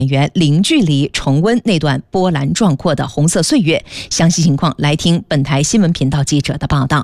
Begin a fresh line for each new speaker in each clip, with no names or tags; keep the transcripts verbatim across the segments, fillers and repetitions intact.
演员零距离重温那段波澜壮阔的红色岁月。详细情况来听本台新闻频道记者的报道。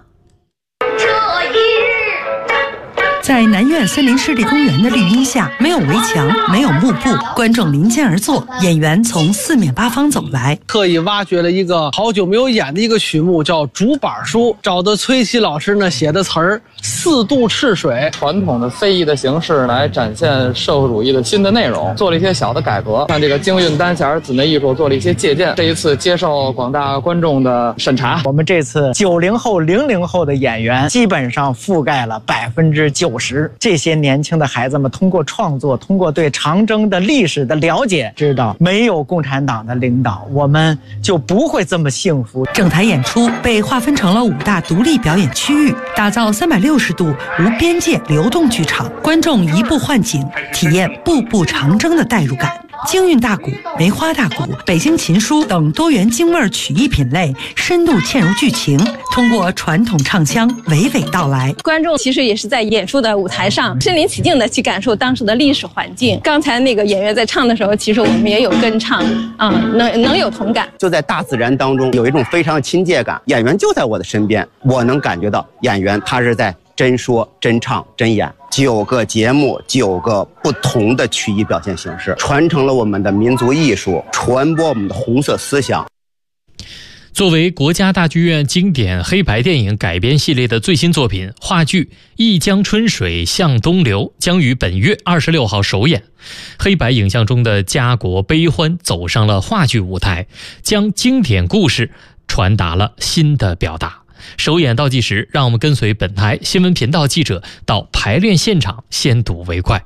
在南苑森林湿地公园的绿荫下，没有围墙，没有幕布，观众临间而坐，演员从四面八方走来。
特意挖掘了一个好久没有演的一个曲目，叫《竹板书》，找的崔琦老师呢写的词儿，四渡赤水，
传统的非遗的形式来展现社会主义的新的内容，做了一些小的改革，像这个京韵单弦姊妹艺术做了一些借鉴。这一次接受广大观众的审查，
我们这次九零后、零零后的演员基本上覆盖了百分之九十。这些年轻的孩子们通过创作，通过对长征的历史的了解，知道没有共产党的领导，我们就不会这么幸福。
整台演出被划分成了五大独立表演区域，打造三百六十度无边界流动剧场，观众移步换景，体验步步长征的代入感。京韵大鼓、梅花大鼓、北京琴书等多元京味曲艺品类深度嵌入剧情，通过传统唱腔娓娓道来。
观众其实也是在演出的舞台上身临其境的去感受当时的历史环境。刚才那个演员在唱的时候，其实我们也有跟唱啊、嗯，能能有同感。
就在大自然当中有一种非常亲切感，演员就在我的身边，我能感觉到演员他是在真说真唱真演。九个节目，九个不同的曲艺表现形式，传承了我们的民族艺术，传播我们的红色思想。
作为国家大剧院经典黑白电影改编系列的最新作品，话剧《一江春水向东流》将于本月二十六号首演。黑白影像中的家国悲欢走上了话剧舞台，将经典故事传达了新的表达。首演倒计时，让我们跟随本台新闻频道记者到排练现场先睹为快。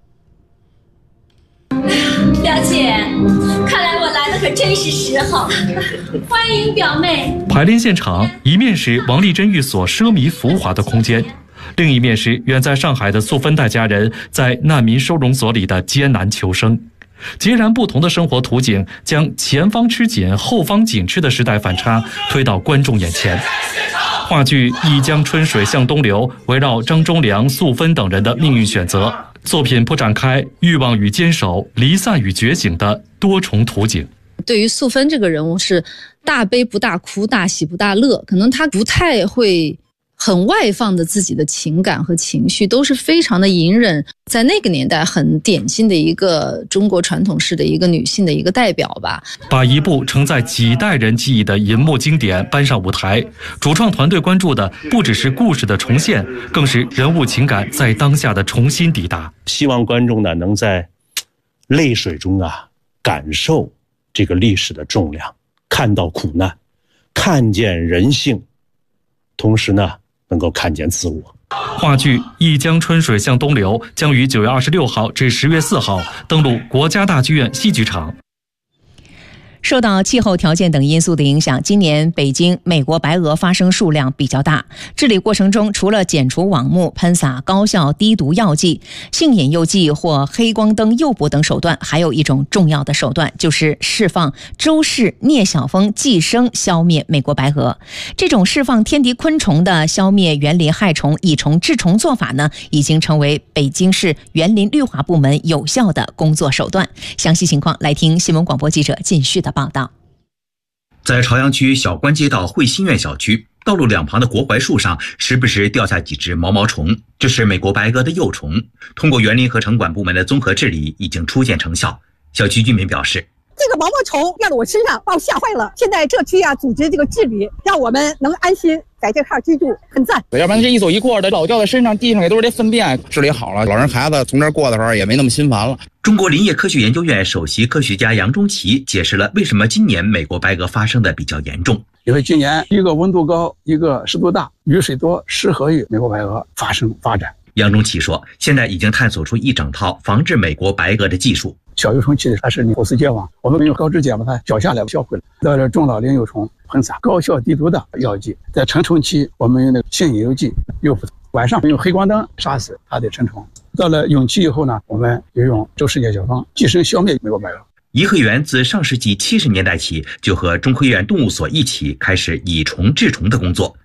表姐，看来我来的可真是时候，欢迎表妹。
排练现场一面是王丽珍寓所奢靡浮华的空间，另一面是远在上海的素芬代家人在难民收容所里的艰难求生。截然不同的生活图景，将前方吃紧后方紧吃的时代反差推到观众眼前。话剧《一江春水向东流》围绕张忠良、素芬等人的命运选择，作品不展开欲望与坚守、离散与觉醒的多重图景。
对于素芬这个人物是大悲不大哭，大喜不大乐，可能他不太会很外放的自己的情感和情绪，都是非常的隐忍，在那个年代很典型的一个中国传统式的一个女性的一个代表吧。
把一部承载几代人记忆的银幕经典搬上舞台，主创团队关注的不只是故事的重现，更是人物情感在当下的重新抵达。
希望观众呢能在泪水中啊感受这个历史的重量，看到苦难，看见人性，同时呢能够看见自我。
话剧《一江春水向东流》将于九月二十六号至十月四号登陆国家大剧院戏剧场。
受到气候条件等因素的影响，今年北京美国白鹅发生数量比较大。治理过程中，除了剪除网目、喷洒高效低毒药剂、性引诱剂或黑光灯诱捕等手段，还有一种重要的手段，就是释放周氏聂小蜂寄生，消灭美国白鹅。这种释放天敌昆虫的消灭园林害虫、以虫治虫做法呢，已经成为北京市园林绿化部门有效的工作手段。详细情况来听新闻广播记者靳旭的报道。
在朝阳区小关街道汇新苑小区，道路两旁的国槐树上时不时掉下几只毛毛虫，这是美国白鹅的幼虫。通过园林和城管部门的综合治理，已经初见成效。小区居民表示，
这个毛毛虫掉到我身上，把我吓坏了。现在这区啊，组织这个治理，让我们能安心在这块居住，很赞。
要不然这一走一过的，老掉在身上，地上也都是这粪便。治理好了，老人孩子从这儿过的时候也没那么心烦了。
中国林业科学研究院首席科学家杨中奇解释了为什么今年美国白鹅发生的比较严重。
因为今年一个温度高，一个湿度大，雨水多，适合于美国白鹅发生发展。
杨中奇说，现在已经探索出一整套防治美国白鹅的技术。
小幼虫期它是你口丝结网，我们用高脂碱把它绞下来销毁了。到了中老龄幼虫，喷洒高效低毒的药剂。在成虫期，我们用那个性引诱剂诱捕，晚上用黑光灯杀死它的成虫。到了蛹期以后呢，我们就用周氏聂小蜂寄生消灭美国白鹅。
颐和园自上世纪七十年代起就和中科院动物所一起开始以虫治虫的工作。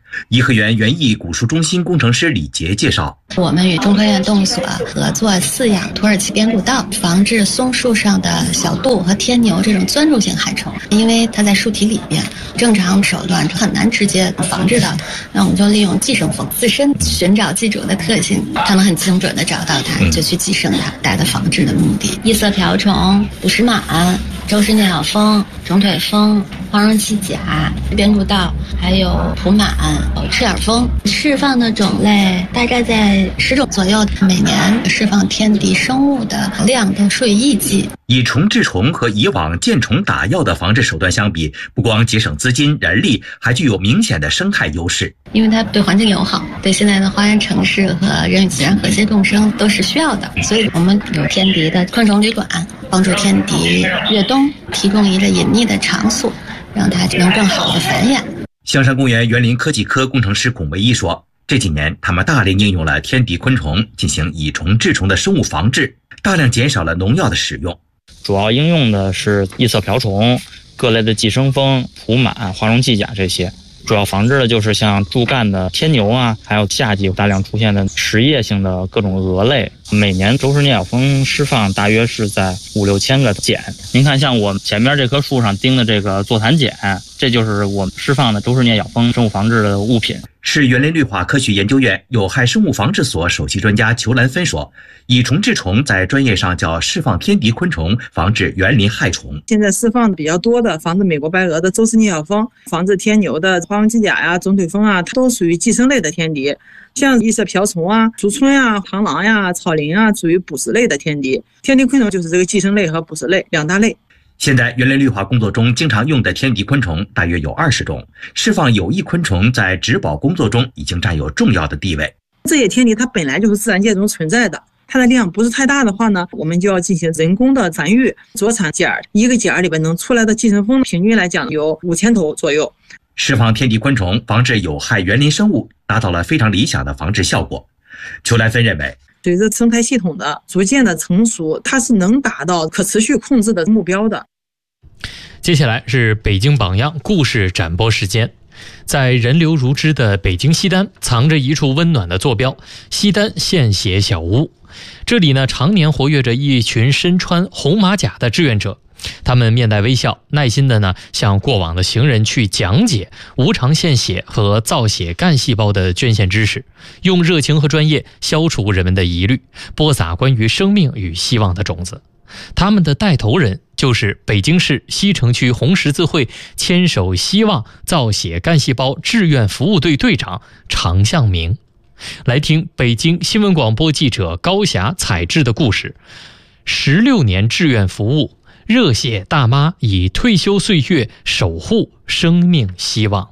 颐和园园艺古树中心工程师李杰介绍，
我们与中科院动物所合作饲养土耳其边古道，防治松树上的小杜和天牛这种钻入性害虫，因为它在树体里边，正常手段很难直接防治到。那我们就利用寄生蜂自身寻找寄主的特性，它能很精准的找到它，就去寄生它，达到防治的目的。异色瓢虫、捕食螨、周氏尿小蜂、肿腿蜂、花绒细甲、边古道，还有土螨、赤眼蜂，释放的种类大概在十种左右，每年释放天敌生物的量都数以亿计。
以虫治虫和以往见虫打药的防治手段相比，不光节省资金人力，还具有明显的生态优势。
因为它对环境友好，对现在的花园城市和人与自然和谐共生都是需要的，所以我们有天敌的昆虫旅馆，帮助天敌越冬，提供一个隐匿的场所，让它能更好的繁衍。
香山公园园林科技科工程师龚维一说，这几年他们大力应用了天敌昆虫进行以虫治虫的生物防治，大量减少了农药的使用。
主要应用的是异色瓢虫、各类的寄生蜂、土螨、花绒寄甲这些。主要防治的就是像柱干的天牛啊，还有夏季大量出现的食叶性的各种蛾类。每年周氏颞角蜂释放大约是在五六千个茧。您看，像我前面这棵树上钉的这个座谈碱，这就是我们释放的周氏颞角蜂生物防治的物品。
市园林绿化科学研究院有害生物防治所首席专家裘兰芬说，以虫治虫在专业上叫释放天敌昆虫，防治园林害虫。
现在释放比较多的防治美国白蛾的周氏颞角蜂，防治天牛的花绒寄甲呀、肿腿蜂啊，它都属于寄生类的天敌。像异色瓢虫啊、竹荪啊、螳螂呀、草蛉啊，属于捕食类的天敌。天敌昆虫就是这个寄生类和捕食类两大类。
现在园林绿化工作中经常用的天敌昆虫大约有二十种，释放有益昆虫在植保工作中已经占有重要的地位。
这些天敌它本来就是自然界中存在的，它的量不是太大的话呢，我们就要进行人工的繁育，着产茧，一个茧里边能出来的寄生蜂平均来讲有五千头左右。
释放天敌昆虫，防治有害园林生物，达到了非常理想的防治效果。裘兰芬认为，
随着生态系统的逐渐的成熟，它是能达到可持续控制的目标的。
接下来是北京榜样故事展播时间。在人流如织的北京西单，藏着一处温暖的坐标——西单献血小屋。这里呢，常年活跃着一群身穿红马甲的志愿者，他们面带微笑，耐心的呢向过往的行人去讲解无偿献血和造血干细胞的捐献知识，用热情和专业消除人们的疑虑，播撒关于生命与希望的种子。他们的带头人就是北京市西城区红十字会牵手希望造血干细胞志愿服务队队长常向明。来听北京新闻广播记者高霞采制的故事：十六年志愿服务，热血大妈以退休岁月守护生命希望。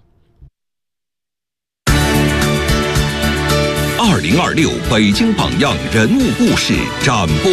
二零二六北京榜样人物故事展播。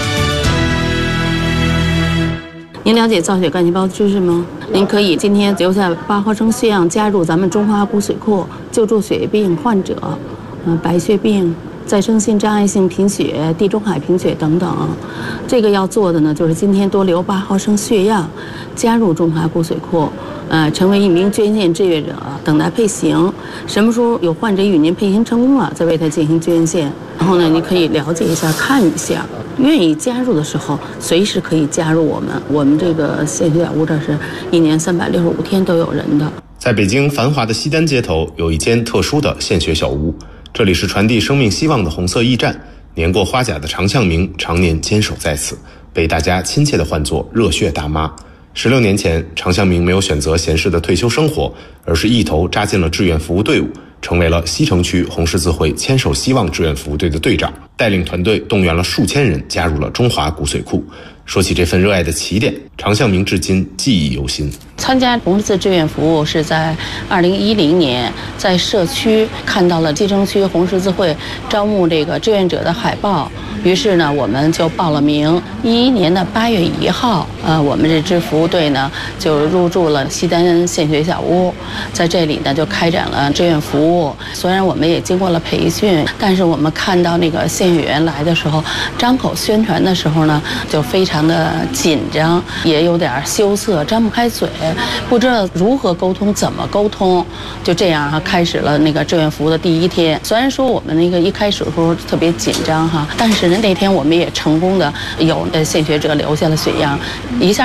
您了解造血干细胞知识吗？您可以今天留下八毫升血样，加入咱们中华骨髓库，救助血液病患者，嗯、呃，白血病、再生性障碍性贫血、地中海贫血等等。这个要做的呢，就是今天多留八毫升血样，加入中华骨髓库，呃，成为一名捐献志愿者，等待配型。什么时候有患者与您配型成功了，再为他进行捐献。然后呢，你可以了解一下，看一下。愿意加入的时候，随时可以加入我们。我们这个献血小屋，这是一年三百六十五天都有人的。
在北京繁华的西单街头，有一间特殊的献血小屋，这里是传递生命希望的红色驿站。年过花甲的常向明常年坚守在此，被大家亲切地唤作热血大妈。十六年前，常向明没有选择闲适的退休生活，而是一头扎进了志愿服务队伍，成为了西城区红十字会牵手希望志愿服务队的队长，带领团队动员了数千人加入了中华骨髓库。说起这份热爱的起点，常向明至今记忆犹新。
参加红十字志愿服务是在二零一零年，在社区看到了西城区红十字会招募这个志愿者的海报，于是呢，我们就报了名。一一年的八月一号，呃，我们这支服务队呢就入驻了西单献血小屋，在这里呢就开展了志愿服务。虽然我们也经过了培训，但是我们看到那个献血员来的时候，张口宣传的时候呢，就非常的紧张，也有点羞涩，张不开嘴。 不知道如何沟通，怎么沟通，就这样哈，开始了那个志愿服务的第一天。虽然说我们那个一开始的时候特别紧张哈，但是呢那天我们也成功的有呃献血者留下了血样，一下